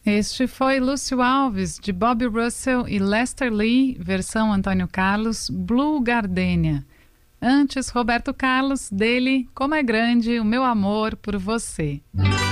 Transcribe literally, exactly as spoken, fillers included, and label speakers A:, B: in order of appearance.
A: Este foi Lúcio Alves, de Bobby Russell e Lester Lee, versão Antônio Carlos, Blue Gardenia. Antes, Roberto Carlos, dele, Como é Grande o Meu Amor por Você.